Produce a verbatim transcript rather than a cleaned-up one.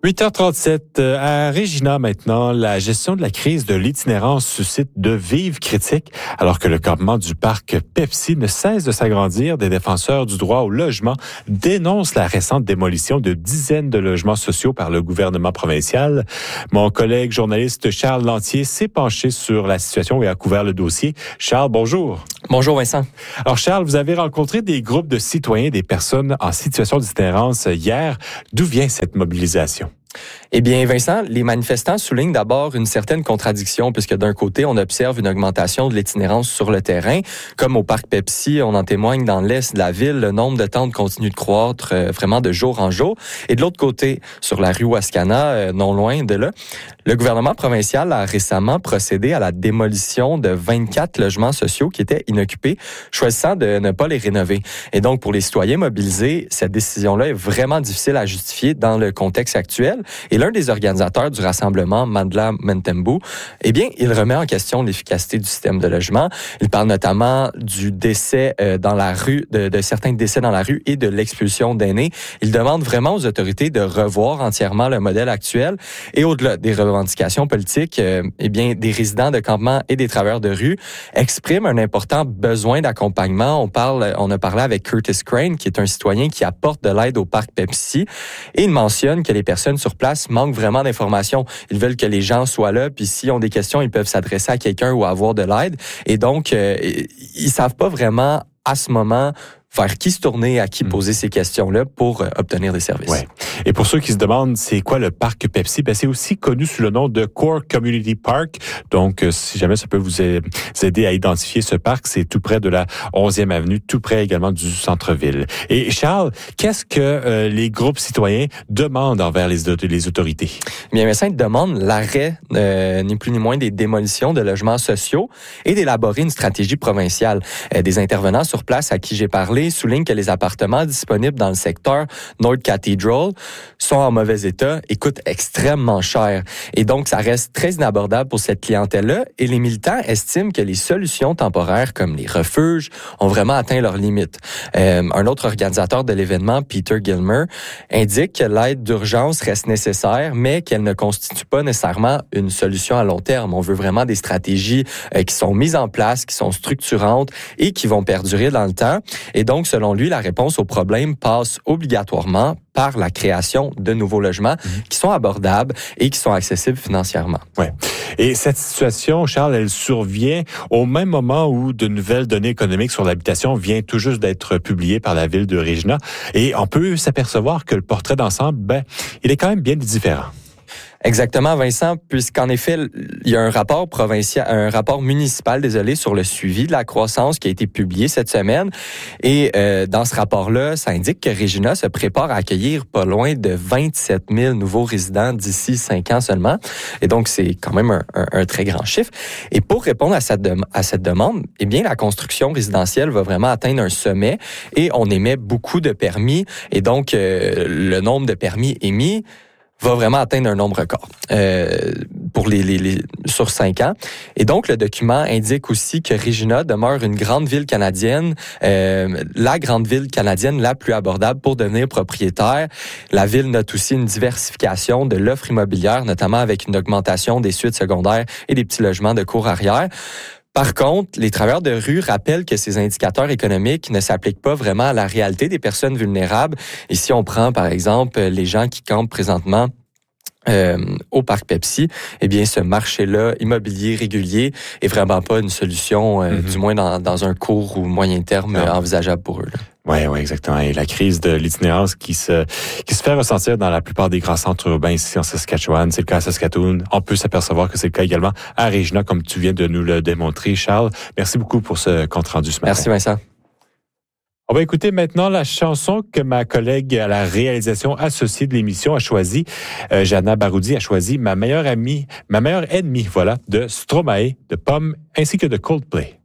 huit heures trente-sept, à Regina maintenant, la gestion de la crise de l'itinérance suscite de vives critiques alors que le campement du parc Pepsi ne cesse de s'agrandir. Des défenseurs du droit au logement dénoncent la récente démolition de dizaines de logements sociaux par le gouvernement provincial. Mon collègue journaliste Charles Lantier s'est penché sur la situation et a couvert le dossier. Charles, bonjour. Bonjour Vincent. Alors Charles, vous avez rencontré des groupes de citoyens, des personnes en situation d'itinérance hier. D'où vient cette mobilisation? Eh bien, Vincent, les manifestants soulignent d'abord une certaine contradiction, puisque d'un côté, on observe une augmentation de l'itinérance sur le terrain. Comme au parc Pepsi, on en témoigne dans l'est de la ville, le nombre de tentes continue de croître euh, vraiment de jour en jour. Et de l'autre côté, sur la rue Wascana, euh, non loin de là, le gouvernement provincial a récemment procédé à la démolition de vingt-quatre logements sociaux qui étaient inoccupés, choisissant de ne pas les rénover. Et donc, pour les citoyens mobilisés, cette décision-là est vraiment difficile à justifier dans le contexte actuel. Et l'un des organisateurs du rassemblement, Mandla Mentembu, eh bien, il remet en question l'efficacité du système de logement. Il parle notamment du décès euh, dans la rue, de, de certains décès dans la rue et de l'expulsion d'aînés. Il demande vraiment aux autorités de revoir entièrement le modèle actuel. Et au-delà des revendications politiques, euh, eh bien, des résidents de campement et des travailleurs de rue expriment un important besoin d'accompagnement. On parle, on a parlé avec Curtis Crane, qui est un citoyen qui apporte de l'aide au parc Pepsi, et il mentionne que les personnes sur place manquent vraiment d'informations. Ils veulent que les gens soient là, puis s'ils ont des questions, ils peuvent s'adresser à quelqu'un ou avoir de l'aide. Et donc, euh, ils savent pas vraiment à ce moment vers qui se tourner, à qui poser ces questions-là pour euh, obtenir des services. Ouais. Et pour ceux qui se demandent c'est quoi le parc Pepsi, ben c'est aussi connu sous le nom de Core Community Park. Donc, euh, si jamais ça peut vous aider à identifier ce parc, c'est tout près de la onzième avenue, tout près également du centre-ville. Et Charles, qu'est-ce que euh, les groupes citoyens demandent envers les, les autorités? Bien, Vincent demande l'arrêt, euh, ni plus ni moins, des démolitions de logements sociaux et d'élaborer une stratégie provinciale. Euh, des intervenants sur place à qui j'ai parlé souligne que les appartements disponibles dans le secteur North Cathedral sont en mauvais état et coûtent extrêmement cher. Et donc, ça reste très inabordable pour cette clientèle-là. Et les militants estiment que les solutions temporaires comme les refuges ont vraiment atteint leurs limites. Euh, un autre organisateur de l'événement, Peter Gilmer, indique que l'aide d'urgence reste nécessaire, mais qu'elle ne constitue pas nécessairement une solution à long terme. On veut vraiment des stratégies euh, qui sont mises en place, qui sont structurantes et qui vont perdurer dans le temps. Et donc, selon lui, la réponse au problème passe obligatoirement par la création de nouveaux logements mmh. qui sont abordables et qui sont accessibles financièrement. Ouais. Et cette situation, Charles, elle survient au même moment où de nouvelles données économiques sur l'habitation viennent tout juste d'être publiées par la ville de Regina. Et on peut s'apercevoir que le portrait d'ensemble, ben, il est quand même bien différent. Exactement, Vincent, puisqu'en effet, il y a un rapport provincial, un rapport municipal, désolé, sur le suivi de la croissance qui a été publié cette semaine. Et euh, dans ce rapport-là, ça indique que Regina se prépare à accueillir pas loin de vingt-sept mille nouveaux résidents d'ici cinq ans seulement. Et donc, c'est quand même un, un, un très grand chiffre. Et pour répondre à cette, de, à cette demande, eh bien, la construction résidentielle va vraiment atteindre un sommet et on émet beaucoup de permis. Et donc, euh, le nombre de permis émis va vraiment atteindre un nombre record euh, pour les, les, les sur cinq ans. Et donc, le document indique aussi que Regina demeure une grande ville canadienne, euh, la grande ville canadienne la plus abordable pour devenir propriétaire. La ville note aussi une diversification de l'offre immobilière, notamment avec une augmentation des suites secondaires et des petits logements de cour arrière. Par contre, les travailleurs de rue rappellent que ces indicateurs économiques ne s'appliquent pas vraiment à la réalité des personnes vulnérables. Ici, on prend, par exemple, les gens qui campent présentement Euh, au parc Pepsi, eh bien, ce marché-là, immobilier régulier, est vraiment pas une solution, euh, mm-hmm. du moins dans, dans un court ou moyen terme euh, envisageable pour eux. Oui, oui, exactement. Et la crise de l'itinérance qui se qui se fait ressentir dans la plupart des grands centres urbains ici en Saskatchewan, c'est le cas à Saskatoon. On peut s'apercevoir que c'est le cas également à Regina, comme tu viens de nous le démontrer, Charles. Merci beaucoup pour ce compte-rendu ce matin. Merci, Vincent. On va écouter maintenant la chanson que ma collègue à la réalisation associée de l'émission a choisie. Euh, Jana Baroudi a choisi Ma meilleure amie, ma meilleure ennemie, voilà, de Stromae, de Pomme, ainsi que de Coldplay.